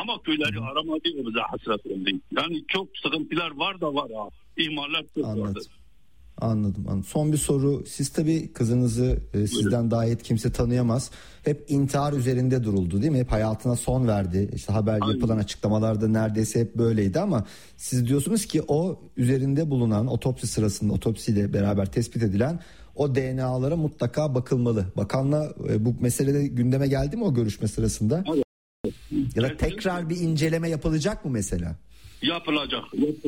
Ama köyleri aramadı, o bize hasret oldu. Yani çok sıkıntılar var da var ha. İhmaller çok vardı. Anladım. Son bir soru. Siz tabii kızınızı sizden daha iyi kimse tanıyamaz. Hep intihar üzerinde duruldu değil mi? Hep hayatına son verdi. İşte yapılan açıklamalarda neredeyse hep böyleydi ama siz diyorsunuz ki o üzerinde bulunan otopsi sırasında otopsiyle beraber tespit edilen o DNA'lara mutlaka bakılmalı. Bakanla bu meselede gündeme geldi mi o görüşme sırasında? Evet. Ya da tekrar bir inceleme yapılacak mı mesela? Yapılacak.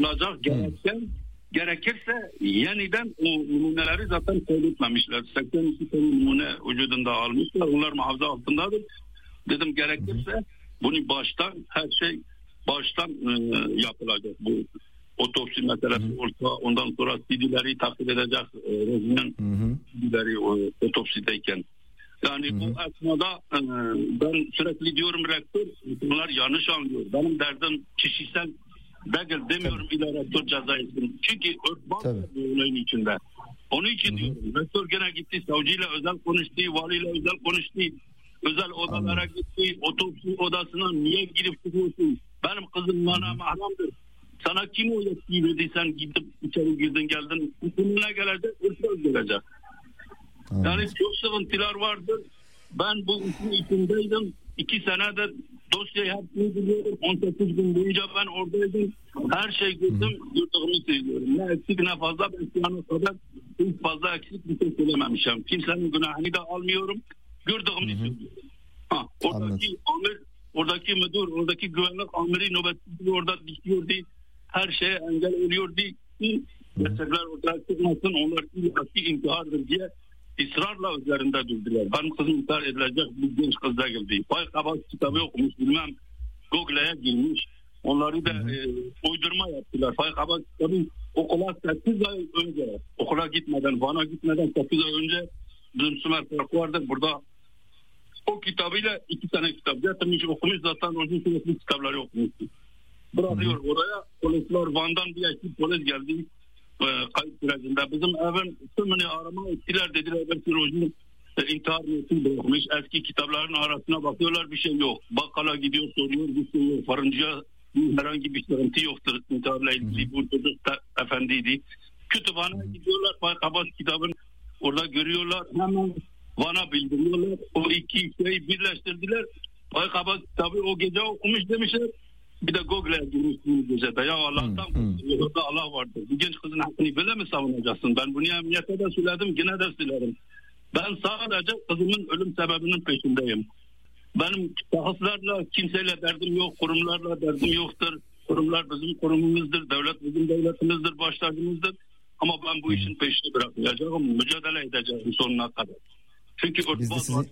Gerekirse yeniden o numuneleri zaten kaydetmemişler. 82 tane numune vücudunda almışlar. Onlar muhafaza altındadır. Dedim gerekirse bunu her şey baştan yapılacak. Bu otopsi meselesi olsa ondan sonra CD'leri takip edecek. CD'leri otopsideyken. Yani bu esnada ben sürekli diyorum rektör bunlar yanlış anlıyor. Benim derdim kişisel değil demiyorum ile rektör ceza etsin. Çünkü örtbas bu olayın içinde. Onun için diyorum. Rektör gene gitti savcıyla özel konuştu, valiyle özel konuştu. Özel odalara gitti. Otopsi odasına niye girip çıkıyorsun? Benim kızım bana mahremdir. Sana kim o yetkiyi verdi sen gidip içeri girdin geldin. Hükümüne gelecek, ırsız gelecek. Yani çok sıkıntılar vardır. Ben bu işin içindeydim. 2 senedir dosyayı hepsini biliyorum. 18 gün boyunca ben oradaydım. Her şey gördüm. Yurduğumu söylüyorum. Ne eksik ne fazla. Ben şu ana kadar hiç fazla eksik bir şey söylememişim. Kimsenin günahını da almıyorum. Gördüğümü söylüyorum. Oradaki müdür, oradaki güvenlik amiri nöbetçisi orada dikiyordu. Her şeye engel oluyordu. Gerçekler ortaya çıkmasın. Onlar illaki intihardır diye ısrarla üzerinde durdular. Benim kızım intihar edilecek bir genç kız da geldi. Faykabak kitabı okumuş bilmem. Google'ye girmiş. Onları da uydurma yaptılar. Faykabak kitabı okula 8 ay önce, okula gitmeden, Van'a gitmeden 8 ay önce bizim Sümer Parkı vardır. Burada o kitabıyla 2 tane kitap getirmiş, okumuş. Zaten onun sürekli kitapları okumuştu. Bırakıyor oraya. Polisler Van'dan bir ekip polis geldi. Kayıt sürecinde bizim evin tümünü arama ettiler dediler belki Rojin intihar niyeti bırakmış. Eski kitapların arasına bakıyorlar bir şey yok. Bakkala gidiyor soruyor bir şey yok. Fırıncıya herhangi bir sıkıntı yoktur. İntiharla ilgili bu çocuk da efendiydi. Kütüphaneye gidiyorlar. Faykabas kitabını orada görüyorlar. Hemen Van'a bildiriyorlar. O iki şeyi birleştirdiler. Faykabas kitabı o gece okumuş demişler. Bir de Google'e girmişsiniz gecede. Ya Allah'tan orada Allah vardır. Bu genç kızın hakkını böyle mi savunacaksın? Ben bunu emniyete de söyledim, yine de söylerim. Ben sadece kızımın ölüm sebebinin peşindeyim. Benim şahıslarla kimseyle derdim yok, kurumlarla derdim yoktur. Kurumlar bizim kurumumuzdur, devlet bizim devletimizdir, başlarımızdır. Ama ben bu işin peşini bırakmayacağım, mücadele edeceğim sonuna kadar. Çünkü örtbas var.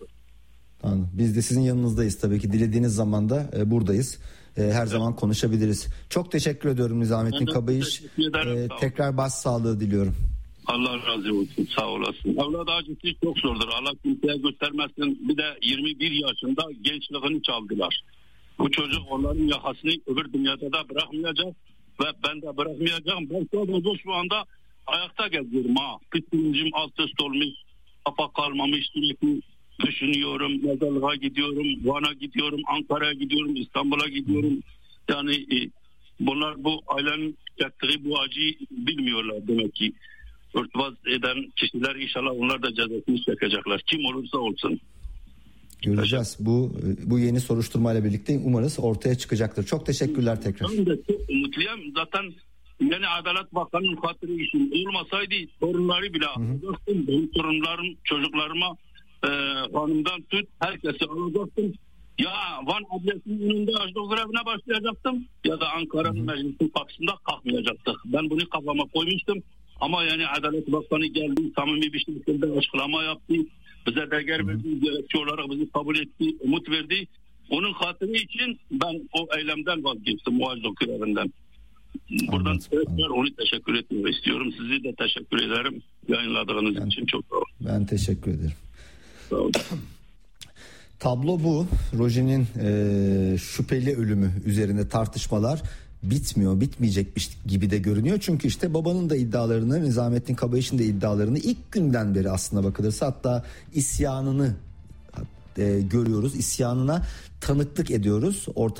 Biz de sizin yanınızdayız tabii ki. Dilediğiniz zaman da buradayız. Her zaman konuşabiliriz. Çok teşekkür ediyorum Nizamettin Kabayış. Tekrar başsağlığı diliyorum. Allah razı olsun. Sağ olasın. Evlat acısı çok zordur. Allah kimseye göstermesin. Bir de 21 yaşında gençliğini çaldılar. Bu çocuk onların yakasını öbür dünyada da bırakmayacak ve ben de bırakmayacağım. Ben sadece şu anda ayakta geziyorum ha. Psikolojim alt üst olmuş. Kafa kalmamış sürekli. Düşünüyorum, mezarlığa gidiyorum, Van'a gidiyorum, Ankara'ya gidiyorum, İstanbul'a gidiyorum. Yani bunlar bu ailenin çektiği bu acıyı bilmiyorlar demek ki. Örtbas eden kişiler inşallah onlar da cezasını çekecekler. Kim olursa olsun. Göreceğiz. Bu yeni soruşturmayla birlikte umarız ortaya çıkacaktır. Çok teşekkürler tekrar. Ben de çok umutluyum. Zaten yani Adalet Bakanı'nın hatırı için olmasaydı torunları bile alacaktım. Benim torunlarım, çocuklarıma hanımdan tut herkesi alacaktım. Ya Van Adliyesi'nin önünde açlık grevine başlayacaktım ya da Ankara'nın meclisin kapısında kalkmayacaktık. Ben bunu kafama koymuştum ama yani Adalet Bakanı geldi, samimi bir şekilde açıklama yaptı. Bize değer verdi, gerekçe olarak bizi kabul etti, umut verdi. Onun hatırı için ben o eylemden vazgeçtim, o açlık grevinden. Buradan tekrar onu teşekkür etmek istiyorum. Sizi de teşekkür ederim. Yayınladığınız için çok sağ olun. Ben teşekkür ederim. Tablo bu. Rojin'in şüpheli ölümü üzerinde tartışmalar bitmeyecekmiş gibi de görünüyor. Çünkü işte babanın da iddialarını, Nizamettin Kabayış'ın da iddialarını ilk günden beri aslına bakılırsa hatta isyanını görüyoruz. İsyanına tanıklık ediyoruz.